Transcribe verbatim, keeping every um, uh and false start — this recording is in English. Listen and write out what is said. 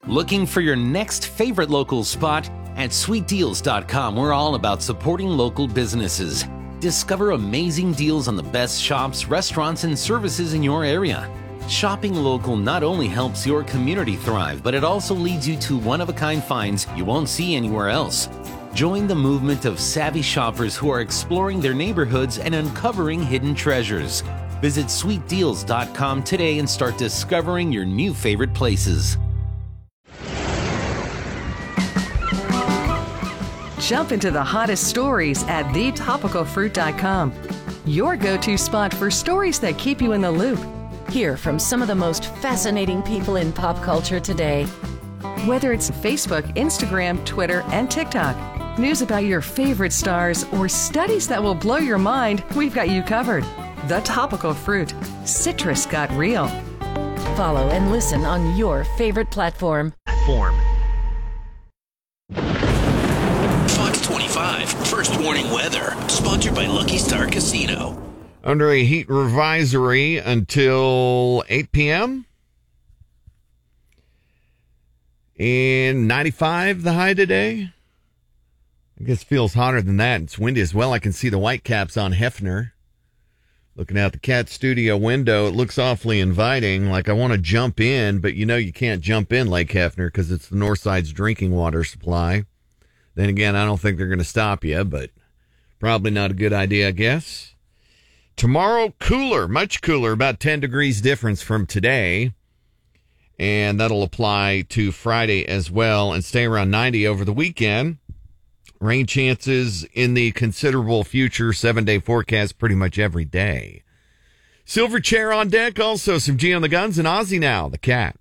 Looking for your next favorite local spot? At sweet deals dot com, we're all about supporting local businesses. Discover amazing deals on the best shops, restaurants, and services in your area. Shopping local not only helps your community thrive, but it also leads you to one-of-a-kind finds you won't see anywhere else. Join the movement of savvy shoppers who are exploring their neighborhoods and uncovering hidden treasures. Visit sweet deals dot com today and start discovering your new favorite places. Jump into the hottest stories at the topical fruit dot com. Your go-to spot for stories that keep you in the loop. Hear from some of the most fascinating people in pop culture today. Whether it's Facebook, Instagram, Twitter, and TikTok, news about your favorite stars, or studies that will blow your mind, we've got you covered. The Topical Fruit. Citrus got real. Follow and listen on your favorite platform. Form. Fox twenty-five, First Warning Weather, sponsored by Lucky Star Casino. Under a heat advisory until eight p.m. And ninety-five the high today. I guess it feels hotter than that. It's windy as well. I can see the whitecaps on Hefner. Looking out the Cat Studio window, it looks awfully inviting. Like I want to jump in, but you know you can't jump in Lake Hefner because it's the Northside's drinking water supply. Then again, I don't think they're going to stop you, but probably not a good idea, I guess. Tomorrow, cooler, much cooler, about ten degrees difference from today. And that'll apply to Friday as well and stay around ninety over the weekend. Rain chances in the considerable future, seven-day forecast pretty much every day. Silver Chair on deck, also some G on the Guns and Ozzy now, the Cat.